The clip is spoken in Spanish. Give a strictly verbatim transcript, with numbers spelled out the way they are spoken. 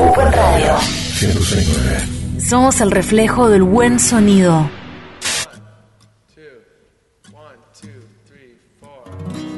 Buen Radio. ciento seis punto nueve. Somos el reflejo del buen sonido.